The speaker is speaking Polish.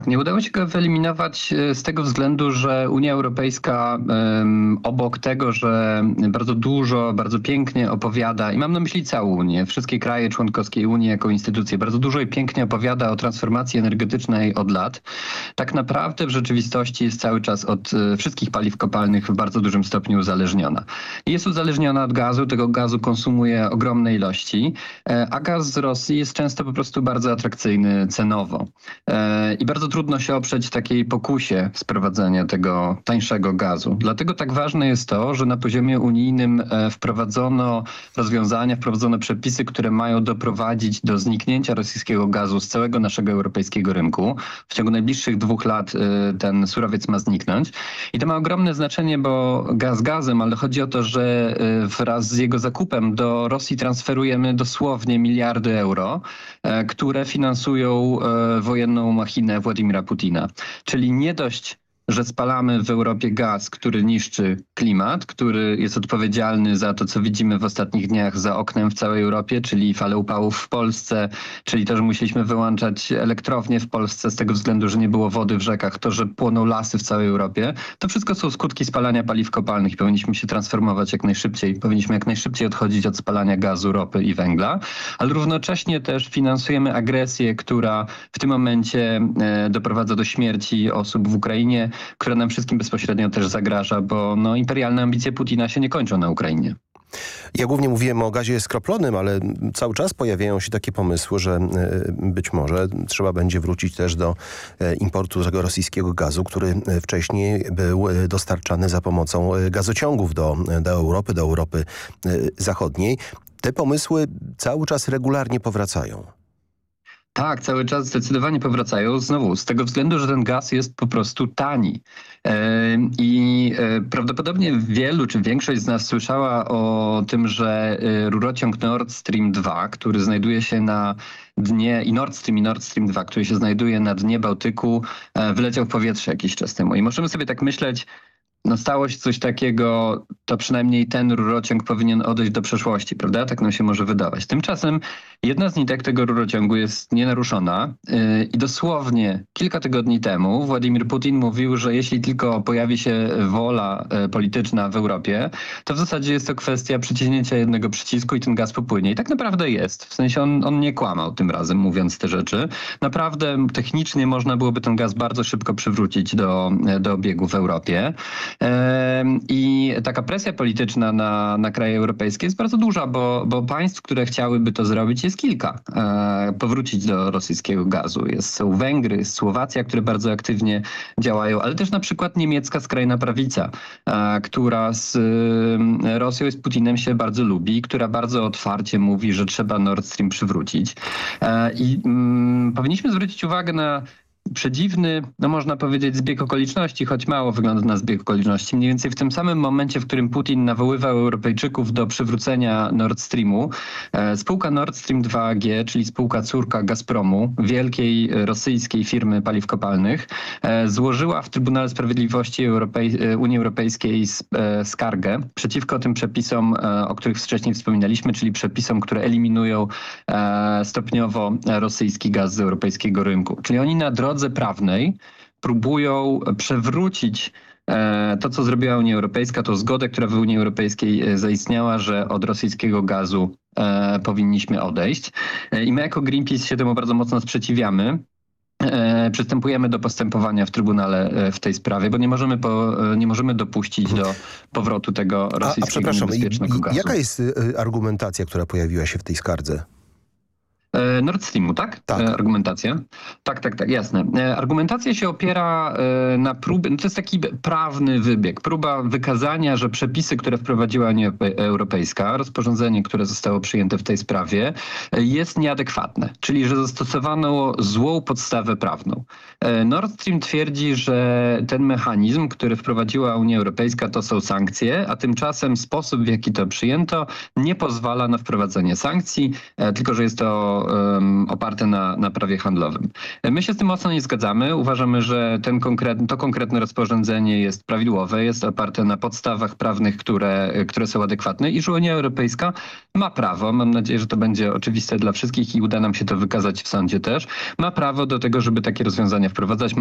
Nie udało się go wyeliminować z tego względu, że Unia Europejska obok tego, że bardzo dużo, bardzo pięknie opowiada, i mam na myśli całą Unię, wszystkie kraje członkowskie Unii jako instytucje, bardzo dużo i pięknie opowiada o transformacji energetycznej od lat, tak naprawdę w rzeczywistości jest cały czas od wszystkich paliw kopalnych w bardzo dużym stopniu uzależniona. I jest uzależniona od gazu, tego gazu konsumuje ogromne ilości, a gaz z Rosji jest często po prostu bardzo atrakcyjny cenowo. I bardzo trudno się oprzeć takiej pokusie sprowadzenia tego tańszego gazu. Dlatego tak ważne jest to, że na poziomie unijnym wprowadzono rozwiązania, wprowadzono przepisy, które mają doprowadzić do zniknięcia rosyjskiego gazu z całego naszego europejskiego rynku. W ciągu najbliższych 2 lat ten surowiec ma zniknąć. I to ma ogromne znaczenie, bo gaz gazem, ale chodzi o to, że wraz z jego zakupem do Rosji transferujemy dosłownie miliardy euro, które finansują wojenną machinę Władimira Putina. Czyli nie dość, że spalamy w Europie gaz, który niszczy klimat, który jest odpowiedzialny za to, co widzimy w ostatnich dniach za oknem w całej Europie, czyli falę upałów w Polsce, czyli to, że musieliśmy wyłączać elektrownie w Polsce z tego względu, że nie było wody w rzekach, to, że płoną lasy w całej Europie. To wszystko są skutki spalania paliw kopalnych i powinniśmy się transformować jak najszybciej. Powinniśmy jak najszybciej odchodzić od spalania gazu, ropy i węgla, ale równocześnie też finansujemy agresję, która w tym momencie doprowadza do śmierci osób w Ukrainie, która nam wszystkim bezpośrednio też zagraża, bo imperialne ambicje Putina się nie kończą na Ukrainie. Ja głównie mówiłem o gazie skroplonym, ale cały czas pojawiają się takie pomysły, że być może trzeba będzie wrócić też do importu tego rosyjskiego gazu, który wcześniej był dostarczany za pomocą gazociągów do Europy Zachodniej. Te pomysły cały czas regularnie powracają. Tak, cały czas zdecydowanie powracają. Znowu z tego względu, że ten gaz jest po prostu tani. I prawdopodobnie wielu, czy większość z nas słyszała o tym, że rurociąg Nord Stream 2, który znajduje się na dnie, i Nord Stream 2, który się znajduje na dnie Bałtyku, wyleciał w powietrze jakiś czas temu. I możemy sobie tak myśleć, stało się coś takiego, to przynajmniej ten rurociąg powinien odejść do przeszłości, prawda? Tak nam się może wydawać. Tymczasem jedna z nitek tego rurociągu jest nienaruszona i dosłownie kilka tygodni temu Władimir Putin mówił, że jeśli tylko pojawi się wola polityczna w Europie, to w zasadzie jest to kwestia przyciśnięcia jednego przycisku i ten gaz popłynie. I tak naprawdę jest. W sensie on nie kłamał tym razem, mówiąc te rzeczy. Naprawdę technicznie można byłoby ten gaz bardzo szybko przywrócić do obiegu w Europie. I taka presja polityczna na kraje europejskie jest bardzo duża, bo państw, które chciałyby to zrobić, jest kilka. Powrócić do rosyjskiego gazu. Są Węgry, jest Słowacja, które bardzo aktywnie działają, ale też na przykład niemiecka skrajna prawica, która z Rosją i z Putinem się bardzo lubi, która bardzo otwarcie mówi, że trzeba Nord Stream przywrócić. I powinniśmy zwrócić uwagę na przedziwny, można powiedzieć, zbieg okoliczności, choć mało wygląda na zbieg okoliczności. Mniej więcej w tym samym momencie, w którym Putin nawoływał Europejczyków do przywrócenia Nord Streamu, spółka Nord Stream 2AG, czyli spółka córka Gazpromu, wielkiej rosyjskiej firmy paliw kopalnych, złożyła w Trybunale Sprawiedliwości Unii Europejskiej skargę przeciwko tym przepisom, o których wcześniej wspominaliśmy, czyli przepisom, które eliminują stopniowo rosyjski gaz z europejskiego rynku. Czyli oni na drodze prawnej próbują przewrócić to, co zrobiła Unia Europejska, tą zgodę, która w Unii Europejskiej zaistniała, że od rosyjskiego gazu powinniśmy odejść. I my jako Greenpeace się temu bardzo mocno sprzeciwiamy. Przystępujemy do postępowania w Trybunale w tej sprawie, bo nie możemy dopuścić do powrotu tego rosyjskiego niebezpiecznego gazu. Jaka jest argumentacja, która pojawiła się w tej skardze? Nord Streamu, tak? Tak. Argumentacja? Tak, jasne. Argumentacja się opiera na próbie, to jest taki prawny wybieg, próba wykazania, że przepisy, które wprowadziła Unia Europejska, rozporządzenie, które zostało przyjęte w tej sprawie, jest nieadekwatne, czyli że zastosowano złą podstawę prawną. Nord Stream twierdzi, że ten mechanizm, który wprowadziła Unia Europejska, to są sankcje, a tymczasem sposób, w jaki to przyjęto, nie pozwala na wprowadzenie sankcji, tylko że jest to oparte na prawie handlowym. My się z tym mocno nie zgadzamy. Uważamy, że to konkretne rozporządzenie jest prawidłowe, jest oparte na podstawach prawnych, które są adekwatne i że Unia Europejska ma prawo, mam nadzieję, że to będzie oczywiste dla wszystkich i uda nam się to wykazać w sądzie też, ma prawo do tego, żeby takie rozwiązania wprowadzać.